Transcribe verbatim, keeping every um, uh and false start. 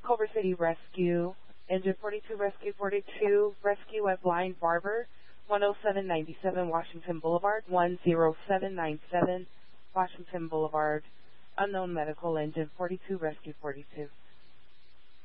Culver City Rescue, Engine forty-two, Rescue forty-two, Rescue at Blind Barber, one oh seven ninety-seven Washington Boulevard, one oh seven ninety-seven Washington Boulevard. Unknown Medical, Engine forty-two, Rescue forty-two.